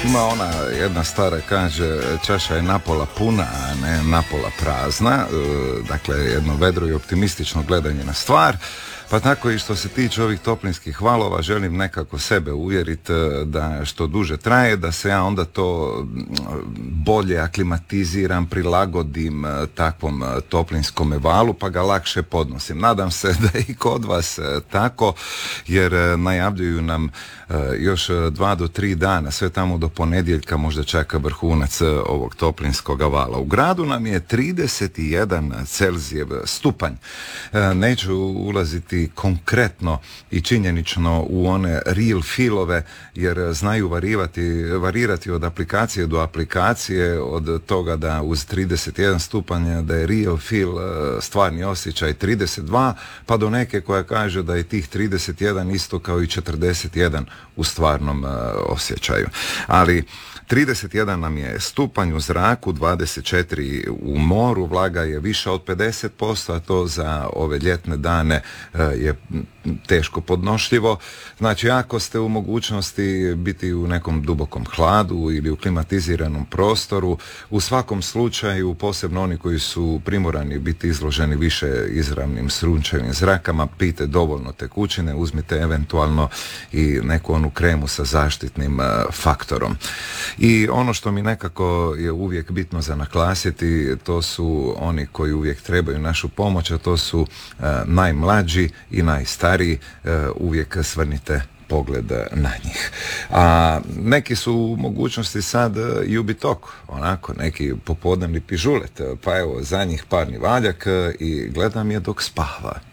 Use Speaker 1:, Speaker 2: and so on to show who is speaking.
Speaker 1: Ima ona jedna stara, kaže, čaša je napola puna, a ne napola prazna, dakle jedno vedro i optimistično gledanje na stvar. Pa tako i što se tiče ovih toplinskih valova, želim nekako sebe uvjeriti da što duže traje, da se ja onda to bolje aklimatiziram, prilagodim takvom toplinskome valu, pa ga lakše podnosim. Nadam se da je i kod vas tako, jer najavljuju nam još 2 do 3 dana, sve tamo do ponedjeljka možda čeka vrhunac ovog toplinskog vala. U gradu nam je 31 Celzijev stupanj. Neću ulaziti konkretno i činjenično u one real feelove, jer znaju varirati od aplikacije do aplikacije, od toga da uz 31 stupanj da je real feel, stvarni osjećaj 32, pa do neke koja kaže da je tih 31 isto kao i 41 u stvarnom osjećaju. Ali 31 nam je stupanj u zraku, 24 u moru, vlaga je više od 50%, a to za ove ljetne dane je teško podnošljivo. Znači, ako ste u mogućnosti biti u nekom dubokom hladu ili u klimatiziranom prostoru, u svakom slučaju, posebno oni koji su primorani biti izloženi više izravnim sunčevim zrakama, pijte dovoljno tekućine, uzmite eventualno i neku onu kremu sa zaštitnim faktorom. I ono što mi nekako je uvijek bitno za naglasiti, to su oni koji uvijek trebaju našu pomoć, a to su najmlađi i najstariji. Uvijek svrnite pogled na njih. A neki su u mogućnosti sad i ubitok, onako, neki popodnevni pižulet, pa evo za njih parni valjak i gledam je dok spava.